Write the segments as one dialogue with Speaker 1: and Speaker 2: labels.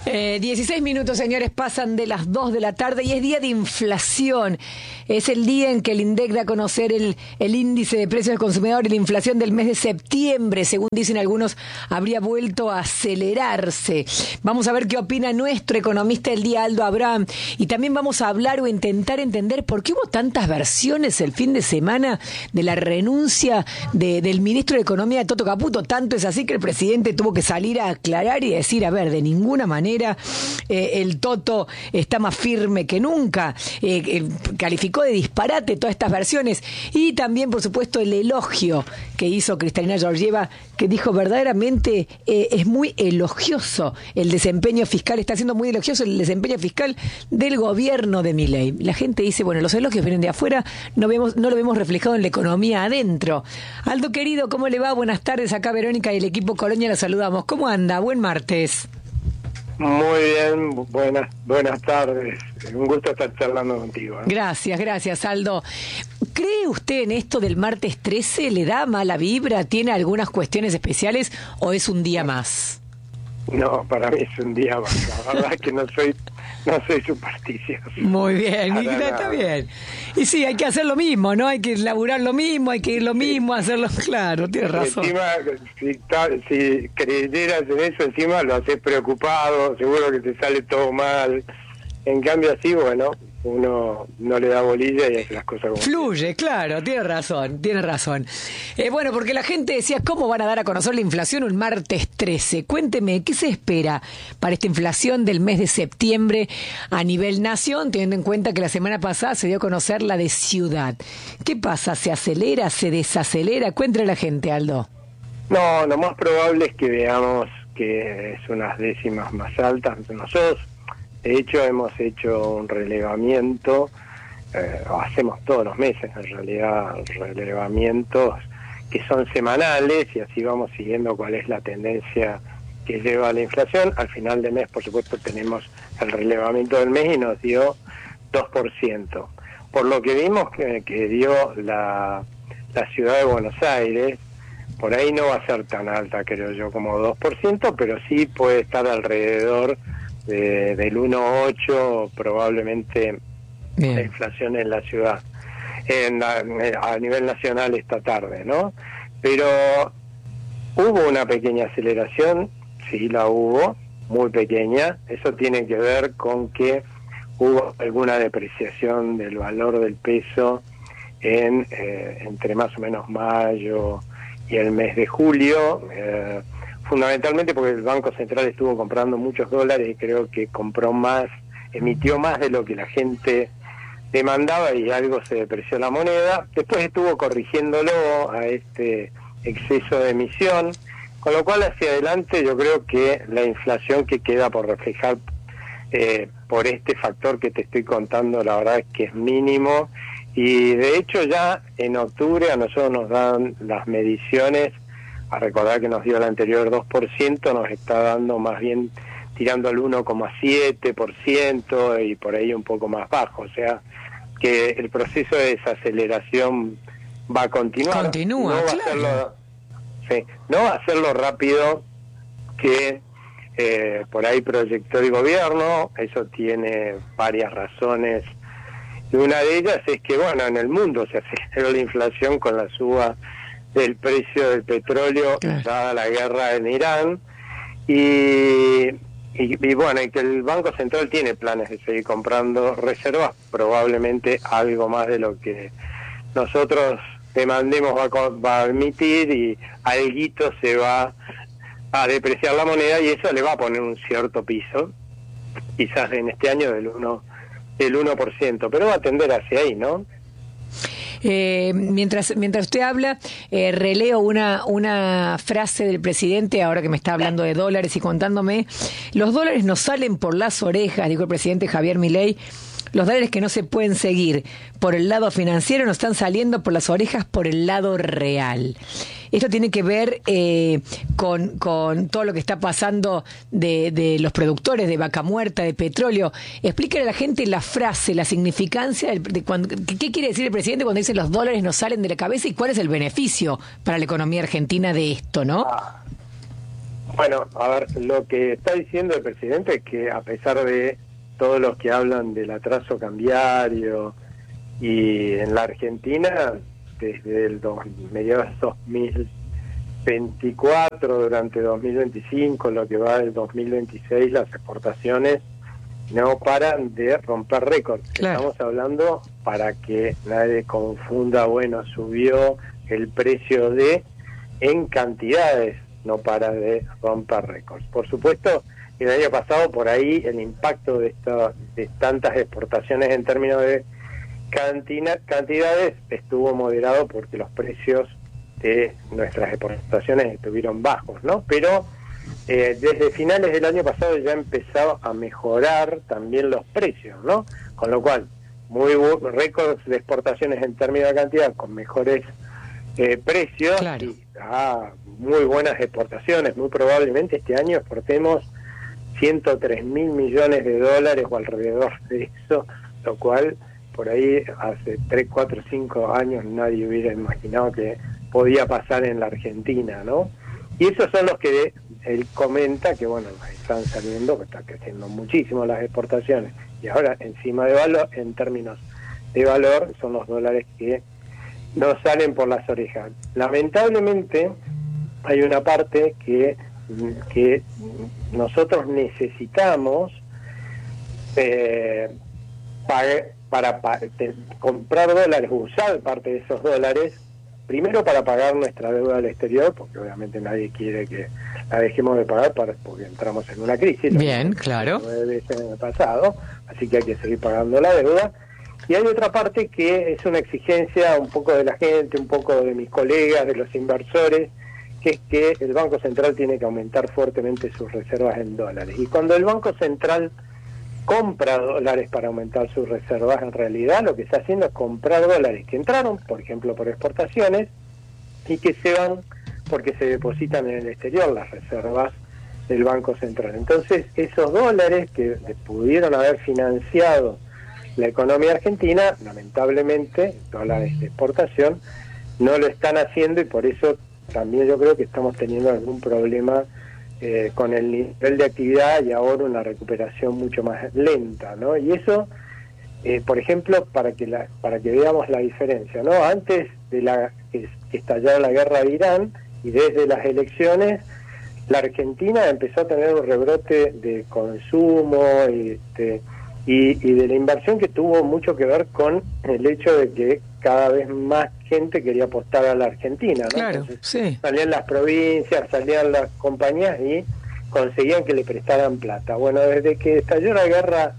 Speaker 1: 16 minutos, señores, pasan de las 2 de la tarde y es día de inflación. Es el día en que el INDEC da a conocer el índice de precios del consumidor y la inflación del mes de septiembre. Según dicen algunos, habría vuelto a acelerarse. Vamos a ver qué opina nuestro economista del día, Aldo Abraham. Y también vamos a hablar o intentar entender por qué hubo tantas versiones el fin de semana de la renuncia del ministro de Economía, Toto Caputo. Tanto es así que el presidente tuvo que salir a aclarar y decir, a ver, de ninguna manera el Toto está más firme que nunca. Calificó de disparate todas estas versiones. Y también, por supuesto, el elogio que hizo Kristalina Georgieva, que dijo verdaderamente es muy elogioso el desempeño fiscal, está siendo muy elogioso el desempeño fiscal del gobierno de Milei. La gente dice, bueno, los elogios vienen de afuera, no lo vemos reflejado en la economía adentro. Aldo querido, ¿cómo le va? Buenas tardes, acá Verónica y el equipo Colonia, la saludamos. ¿Cómo anda? Buen martes.
Speaker 2: Muy bien, buenas tardes. Un gusto estar charlando contigo.
Speaker 1: Gracias, Aldo. ¿Cree usted en esto del martes 13? ¿Le da mala vibra? ¿Tiene algunas cuestiones especiales o es un día más?
Speaker 2: No, para mí es un día más. La verdad es que no soy supersticioso.
Speaker 1: Muy bien, está bien. Y sí, hay que hacer lo mismo, ¿no? Hay que laburar lo mismo, hay que ir lo mismo, hacerlo claro, tienes razón.
Speaker 2: Encima, si creyeras en eso, encima lo haces preocupado, seguro que te sale todo mal. En cambio así, bueno, uno no le da bolilla y hace las cosas como
Speaker 1: fluye, claro, tiene razón. Bueno, porque la gente decía, ¿cómo van a dar a conocer la inflación un martes 13? Cuénteme, ¿qué se espera para esta inflación del mes de septiembre a nivel nación, teniendo en cuenta que la semana pasada se dio a conocer la de ciudad? ¿Qué pasa? ¿Se acelera? ¿Se desacelera? Cuéntale a la gente, Aldo.
Speaker 2: No, lo más probable es que veamos que es unas décimas más altas. Nosotros, de hecho, hemos hecho un relevamiento, hacemos todos los meses en realidad relevamientos que son semanales y así vamos siguiendo cuál es la tendencia que lleva a la inflación. Al final de mes, por supuesto, tenemos el relevamiento del mes y nos dio 2%. Por lo que vimos que dio la ciudad de Buenos Aires, por ahí no va a ser tan alta, creo yo, como 2%, pero sí puede estar alrededor del 1,8 probablemente. Bien. La inflación en la ciudad, a nivel nacional esta tarde, ¿no? Pero hubo una pequeña aceleración, sí la hubo, muy pequeña. Eso tiene que ver con que hubo alguna depreciación del valor del peso entre más o menos mayo y el mes de julio, fundamentalmente porque el Banco Central estuvo comprando muchos dólares y creo que emitió más de lo que la gente demandaba y algo se depreció la moneda. Después estuvo corrigiéndolo a este exceso de emisión, con lo cual hacia adelante yo creo que la inflación que queda por reflejar por este factor que te estoy contando, la verdad es que es mínimo. Y de hecho ya en octubre a nosotros nos dan las mediciones, a recordar que nos dio el anterior 2%, nos está dando más bien tirando al 1,7% y por ahí un poco más bajo. O sea que el proceso de desaceleración va a continuar.
Speaker 1: Continúa,
Speaker 2: no va
Speaker 1: claro.
Speaker 2: No va a hacerlo rápido que por ahí proyectó el gobierno. Eso tiene varias razones. Y una de ellas es que, bueno, en el mundo se aceleró la inflación con la suba del precio del petróleo, claro, dada la guerra en Irán, y bueno, y que el Banco Central tiene planes de seguir comprando reservas, probablemente algo más de lo que nosotros demandemos va a emitir, y alguito se va a depreciar la moneda y eso le va a poner un cierto piso, quizás en este año del 1%, pero va a tender hacia ahí, ¿no?
Speaker 1: Mientras usted habla, releo una frase del presidente, ahora que me está hablando de dólares y contándome, los dólares nos salen por las orejas, dijo el presidente Javier Milei. Los dólares que no se pueden seguir por el lado financiero nos están saliendo por las orejas por el lado real. Esto tiene que ver con todo lo que está pasando de los productores de vaca muerta, de petróleo. Explíquele a la gente la frase, la significancia, qué quiere decir el presidente cuando dice los dólares nos salen de la cabeza y cuál es el beneficio para la economía argentina de esto, ¿no?
Speaker 2: Bueno, a ver, lo que está diciendo el presidente es que a pesar de todos los que hablan del atraso cambiario y en la Argentina, desde mediados de 2024, durante 2025, lo que va del 2026, las exportaciones no paran de romper récords.
Speaker 1: Claro.
Speaker 2: Estamos hablando, para que nadie confunda, bueno, subió el precio en cantidades, no para de romper récords. Por supuesto, el año pasado por ahí el impacto de tantas exportaciones en términos de cantidades estuvo moderado porque los precios de nuestras exportaciones estuvieron bajos, ¿no? Pero desde finales del año pasado ya empezó a mejorar también los precios, ¿no? Con lo cual, récords de exportaciones en términos de cantidad con mejores precios.
Speaker 1: Claro.
Speaker 2: Y muy buenas exportaciones. Muy probablemente este año exportemos 103 mil millones de dólares o alrededor de eso, lo cual por ahí hace 3, 4, 5 años nadie hubiera imaginado que podía pasar en la Argentina, ¿no? Y esos son los que él comenta que, bueno, están saliendo, que están creciendo muchísimo las exportaciones, y ahora encima de valor, en términos de valor, son los dólares que nos salen por las orejas. Lamentablemente hay una parte que nosotros necesitamos para comprar dólares, usar parte de esos dólares, primero para pagar nuestra deuda al exterior, porque obviamente nadie quiere que la dejemos de pagar porque entramos en una crisis.
Speaker 1: Bien, claro.
Speaker 2: 9 veces en el pasado, así que hay que seguir pagando la deuda. Y hay otra parte que es una exigencia un poco de la gente, un poco de mis colegas, de los inversores, que es que el Banco Central tiene que aumentar fuertemente sus reservas en dólares. Y cuando el Banco Central compra dólares para aumentar sus reservas, en realidad lo que está haciendo es comprar dólares que entraron, por ejemplo, por exportaciones, y que se van porque se depositan en el exterior las reservas del Banco Central. Entonces, esos dólares que pudieron haber financiado la economía argentina, lamentablemente, dólares de exportación, no lo están haciendo, y por eso también yo creo que estamos teniendo algún problema con el nivel de actividad y ahora una recuperación mucho más lenta, ¿no? Y eso, por ejemplo, para que veamos la diferencia, ¿no? Antes de que estallara la guerra de Irán y desde las elecciones, la Argentina empezó a tener un rebrote de consumo y de la inversión, que tuvo mucho que ver con el hecho de que cada vez más gente quería apostar a la Argentina, ¿no?
Speaker 1: Claro,
Speaker 2: entonces,
Speaker 1: sí.
Speaker 2: salían las provincias, salían las compañías y conseguían que le prestaran plata. Bueno, desde que estalló la guerra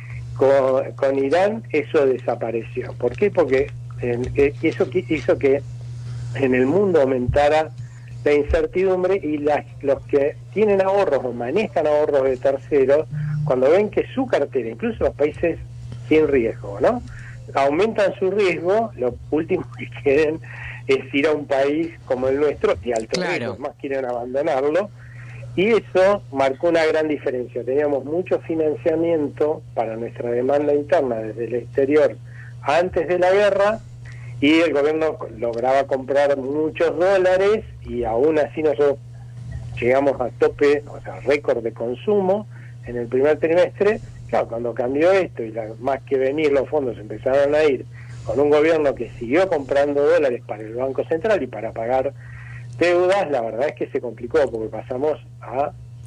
Speaker 2: con Irán, eso desapareció. ¿Por qué? Porque eso hizo que en el mundo aumentara la incertidumbre, y los que tienen ahorros o manejan ahorros de terceros, cuando ven que su cartera, incluso los países sin riesgo, ¿no?, aumentan su riesgo, lo último que quieren es ir a un país como el nuestro, y alto riesgo, más quieren abandonarlo, y eso marcó una gran diferencia. Teníamos mucho financiamiento para nuestra demanda interna desde el exterior antes de la guerra, y el gobierno lograba comprar muchos dólares, y aún así nosotros llegamos a tope, o sea, récord de consumo en el primer trimestre. Claro, cuando cambió esto y más que venir los fondos empezaron a ir con un gobierno que siguió comprando dólares para el Banco Central y para pagar deudas, la verdad es que se complicó, porque pasamos a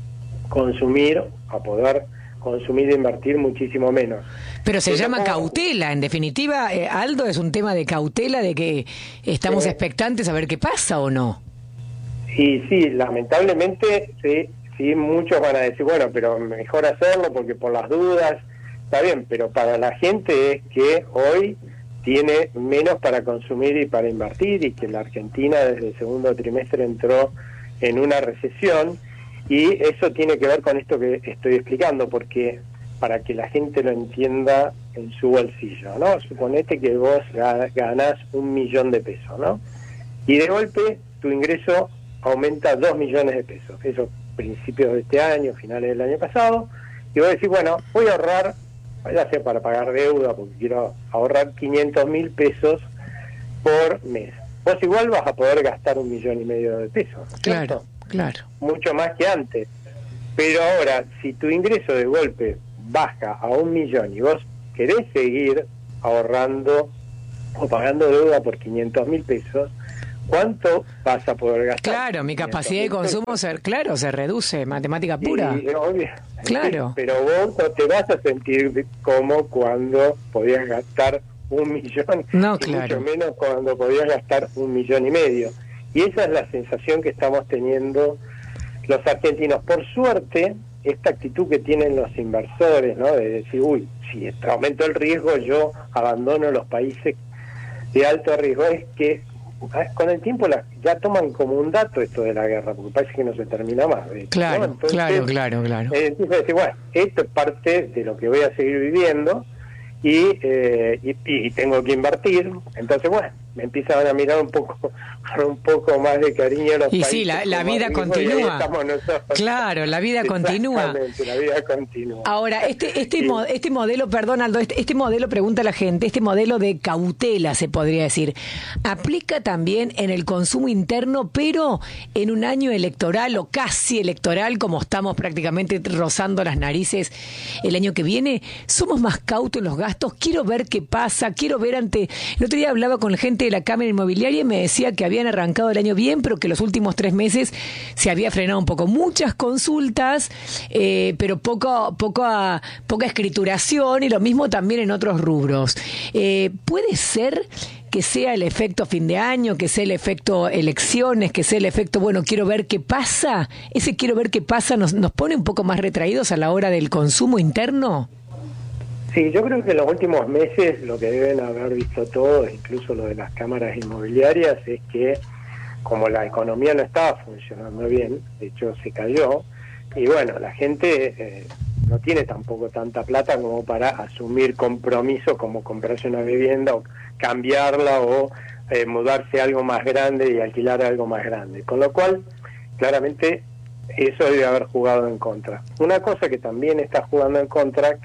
Speaker 2: poder consumir e invertir muchísimo menos.
Speaker 1: Pero se llama cautela, en definitiva, Aldo, es un tema de cautela, de que estamos expectantes a ver qué pasa o no.
Speaker 2: Y sí, lamentablemente, sí, muchos van a decir, bueno, pero mejor hacerlo porque por las dudas, está bien, pero para la gente es que hoy tiene menos para consumir y para invertir, y que la Argentina desde el segundo trimestre entró en una recesión, y eso tiene que ver con esto que estoy explicando, porque para que la gente lo entienda en su bolsillo, ¿no? Suponete que vos ganás 1 millón de pesos, ¿no? Y de golpe tu ingreso aumenta 2 millones de pesos. Eso principios de este año, finales del año pasado, y vos decís, bueno, voy a ahorrar, ya sea para pagar deuda, porque quiero ahorrar 500.000 pesos por mes. Vos igual vas a poder gastar 1,5 millones de pesos, ¿cierto?
Speaker 1: claro.
Speaker 2: mucho más que antes. Pero ahora, si tu ingreso de golpe baja a 1.000.000 y vos querés seguir ahorrando o pagando deuda por 500.000 pesos, ¿cuánto vas a poder gastar?
Speaker 1: Claro, mi capacidad de consumo se reduce, matemática pura.
Speaker 2: Sí, obvio.
Speaker 1: Claro.
Speaker 2: Sí, pero vos no te vas a sentir como cuando podías gastar 1.000.000,
Speaker 1: No,
Speaker 2: y
Speaker 1: claro.
Speaker 2: mucho menos cuando podías gastar 1,5 millones. Y esa es la sensación que estamos teniendo los argentinos. Por suerte, esta actitud que tienen los inversores, ¿no? De decir, uy, si aumentó el riesgo, yo abandono los países de alto riesgo, es que con el tiempo ya toman como un dato esto de la guerra, porque parece que no se termina más.
Speaker 1: Claro,
Speaker 2: ¿no? Entonces,
Speaker 1: claro.
Speaker 2: Entonces decir, bueno, esto es parte de lo que voy a seguir viviendo y tengo que invertir. Entonces, bueno, me empiezan a mirar un poco más de cariño los
Speaker 1: Y
Speaker 2: países.
Speaker 1: sí, la vida
Speaker 2: riesgo,
Speaker 1: continúa.
Speaker 2: y ahí estamos nosotros.
Speaker 1: Claro, la vida continúa.
Speaker 2: Exactamente, la vida continúa.
Speaker 1: Ahora, este modelo, perdón Aldo, este modelo, pregunta la gente, este modelo de cautela, se podría decir, ¿aplica también en el consumo interno, pero en un año electoral o casi electoral, como estamos prácticamente rozando las narices el año que viene? ¿Somos más cautos en los gastos? Quiero ver qué pasa, El otro día hablaba con gente de la Cámara Inmobiliaria y me decía que habían arrancado el año bien, pero que los últimos 3 meses se había frenado un poco. Muchas consultas, pero poca escrituración, y lo mismo también en otros rubros. ¿Puede ser que sea el efecto fin de año, que sea el efecto elecciones, que sea el efecto, bueno, quiero ver qué pasa? ¿Ese quiero ver qué pasa nos pone un poco más retraídos a la hora del consumo interno?
Speaker 2: Sí, yo creo que en los últimos meses lo que deben haber visto todos, incluso lo de las cámaras inmobiliarias, es que como la economía no estaba funcionando bien, de hecho se cayó, y bueno, la gente no tiene tampoco tanta plata como para asumir compromisos como comprarse una vivienda o cambiarla o mudarse a algo más grande y alquilar algo más grande. Con lo cual, claramente, eso debe haber jugado en contra. Una cosa que también está jugando en contra,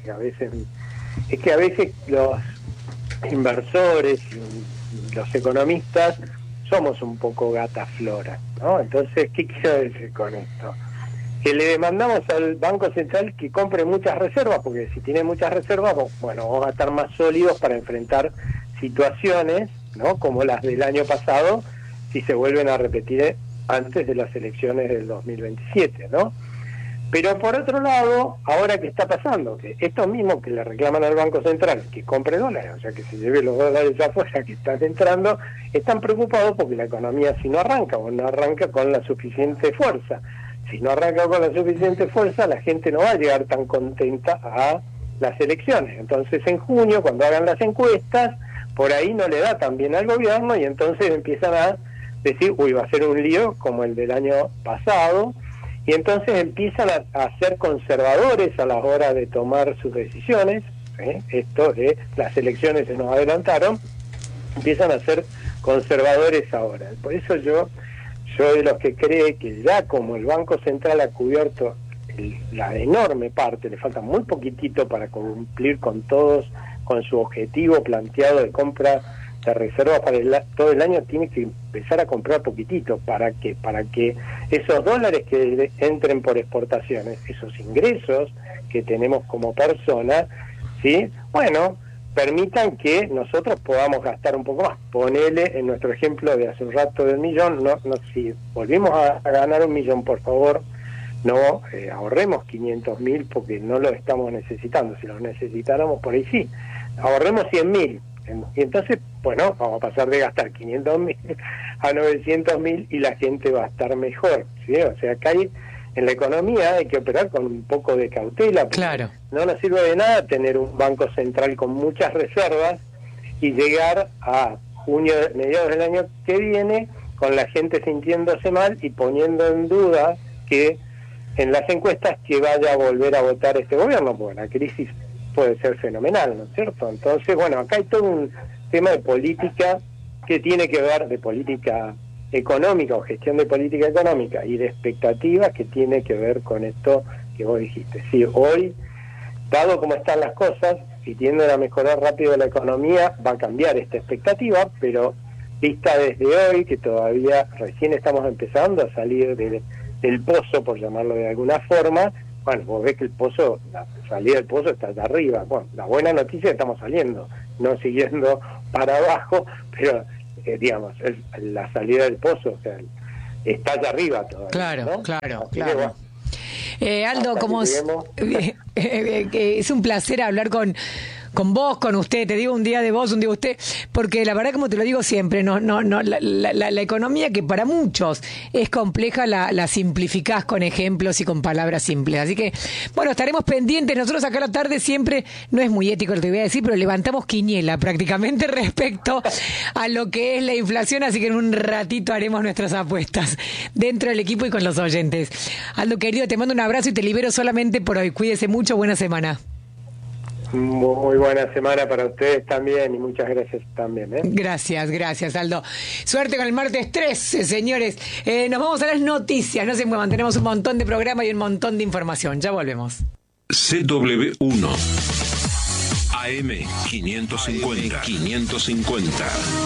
Speaker 2: es que a veces los inversores y los economistas somos un poco gata flora, ¿no? Entonces, ¿qué quiero decir con esto? Que le demandamos al Banco Central que compre muchas reservas, porque si tiene muchas reservas, bueno, vamos a estar más sólidos para enfrentar situaciones, ¿no? Como las del año pasado, si se vuelven a repetir antes de las elecciones del 2027, ¿no? Pero por otro lado, ahora que está pasando, que estos mismos que le reclaman al Banco Central que compre dólares, o sea, que se lleve los dólares afuera que están entrando, están preocupados porque la economía, si no arranca o no arranca con la suficiente fuerza, si no arranca con la suficiente fuerza, la gente no va a llegar tan contenta a las elecciones. Entonces, en junio, cuando hagan las encuestas, por ahí no le da tan bien al gobierno y entonces empiezan a decir, uy, va a ser un lío como el del año pasado, y entonces empiezan a ser conservadores a la hora de tomar sus decisiones. Esto de las elecciones se nos adelantaron, empiezan a ser conservadores ahora. Por eso yo de los que cree que ya como el Banco Central ha cubierto la enorme parte, le falta muy poquitito para cumplir con con su objetivo planteado de compra de reservas para todo el año, tiene que empezar a comprar poquitito. ¿Para qué? Para que esos dólares que entren por exportaciones, esos ingresos que tenemos como personas, ¿sí? Bueno, permitan que nosotros podamos gastar un poco más. Ponele en nuestro ejemplo de hace un rato del millón, si volvimos a ganar 1.000.000, por favor, no ahorremos 500.000 porque no lo estamos necesitando. Si lo necesitáramos, por ahí sí, ahorremos 100.000. Y entonces, bueno, vamos a pasar de gastar 500.000 a 900.000 y la gente va a estar mejor, ¿sí? O sea, acá en la economía hay que operar con un poco de cautela.
Speaker 1: Claro.
Speaker 2: No nos sirve de nada tener un banco central con muchas reservas y llegar a junio, mediados del año que viene, con la gente sintiéndose mal y poniendo en duda que en las encuestas que vaya a volver a votar este gobierno, porque la crisis puede ser fenomenal, ¿no es cierto? Entonces, bueno, acá hay todo un tema de política que tiene que ver, de política económica o gestión de política económica y de expectativas que tiene que ver con esto que vos dijiste. Sí, hoy, dado como están las cosas, si tienden a mejorar rápido la economía, va a cambiar esta expectativa, pero vista desde hoy, que todavía recién estamos empezando a salir de del pozo, por llamarlo de alguna forma, bueno, vos ves que el pozo, la salida del pozo está allá arriba. Bueno, la buena noticia es que estamos saliendo, no siguiendo para abajo, pero digamos, la salida del pozo, o sea, está allá arriba todavía.
Speaker 1: Claro,
Speaker 2: ¿no?
Speaker 1: claro,
Speaker 2: Así
Speaker 1: claro.
Speaker 2: que, bueno,
Speaker 1: Aldo, como es un placer hablar con vos, con usted, te digo un día de vos, un día de usted, porque la verdad, como te lo digo siempre, la economía, que para muchos es compleja, la simplificás con ejemplos y con palabras simples. Así que, bueno, estaremos pendientes. Nosotros acá a la tarde siempre, no es muy ético lo que te voy a decir, pero levantamos quiniela prácticamente respecto a lo que es la inflación, así que en un ratito haremos nuestras apuestas dentro del equipo y con los oyentes. Aldo, querido, te mando un abrazo y te libero solamente por hoy. Cuídese mucho, buena semana.
Speaker 2: Muy buena semana para ustedes también y muchas gracias también.
Speaker 1: Gracias, Aldo. Suerte con el martes 13, señores. Nos vamos a las noticias, no se muevan, tenemos un montón de programa y un montón de información. Ya volvemos.
Speaker 3: CW1 AM 550.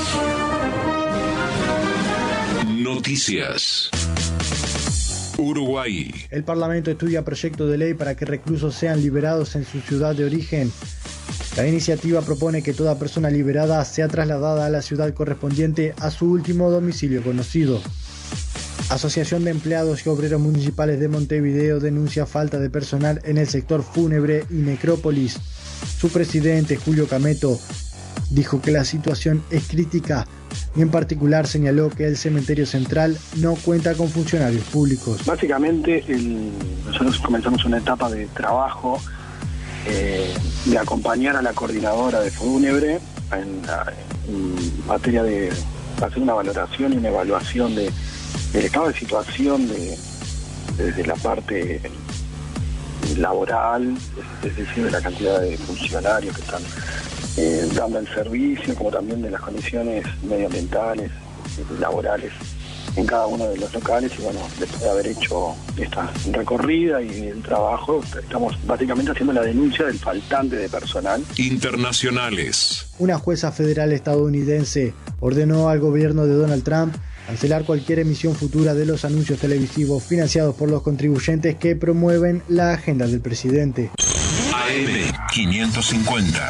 Speaker 3: Noticias. Uruguay.
Speaker 4: El Parlamento estudia proyecto de ley para que reclusos sean liberados en su ciudad de origen. La iniciativa propone que toda persona liberada sea trasladada a la ciudad correspondiente a su último domicilio conocido. Asociación de Empleados y Obreros Municipales de Montevideo denuncia falta de personal en el sector fúnebre y necrópolis. Su presidente, Julio Cameto, dijo que la situación es crítica y en particular señaló que el cementerio central no cuenta con funcionarios públicos.
Speaker 5: Básicamente nosotros comenzamos una etapa de trabajo de acompañar a la coordinadora de fúnebre en materia de hacer una valoración y una evaluación del estado de situación desde la parte laboral, es decir, de la cantidad de funcionarios que están dando el servicio, como también de las condiciones medioambientales, laborales en cada uno de los locales. Y bueno, después de haber hecho esta recorrida y el trabajo, estamos básicamente haciendo la denuncia del faltante de personal.
Speaker 3: Internacionales.
Speaker 4: Una jueza federal estadounidense ordenó al gobierno de Donald Trump cancelar cualquier emisión futura de los anuncios televisivos financiados por los contribuyentes que promueven la agenda del presidente.
Speaker 3: AM 550.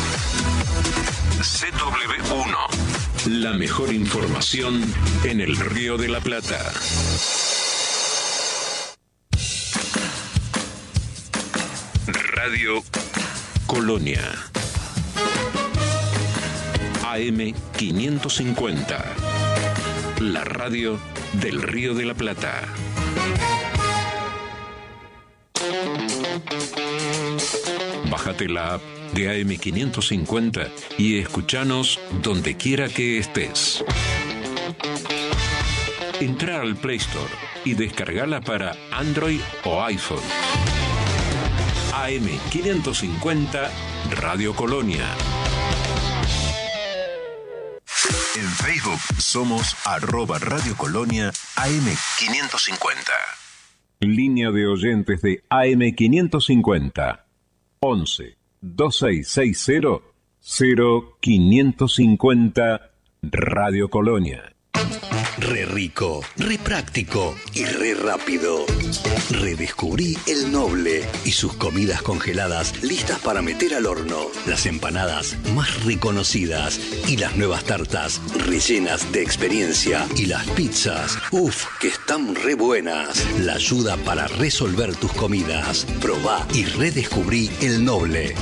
Speaker 3: CW1. La mejor información en el Río de la Plata. Radio Colonia. AM 550. La radio del Río de la Plata. Bájate la app de AM550 y escuchanos donde quiera que estés. Entra al Play Store y descargala para Android o iPhone. AM550 Radio Colonia. En Facebook somos @Radio Colonia AM550. Línea de oyentes de AM550. 11 2660 0550 Radio Colonia.
Speaker 6: Re rico, re práctico y re rápido. Redescubrí El Noble y sus comidas congeladas listas para meter al horno. Las empanadas más reconocidas y las nuevas tartas rellenas de experiencia. Y las pizzas, que están re buenas. La ayuda para resolver tus comidas. Probá y redescubrí El Noble.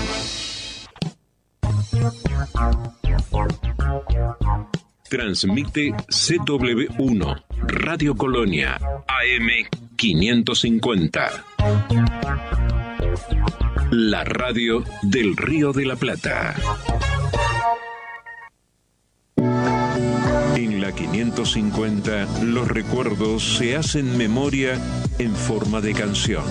Speaker 3: Transmite CW1 Radio Colonia AM550. La radio del Río de la Plata. En la 550 los recuerdos se hacen memoria en forma de canción.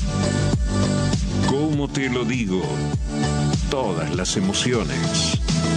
Speaker 3: ¿Cómo te lo digo? Todas las emociones.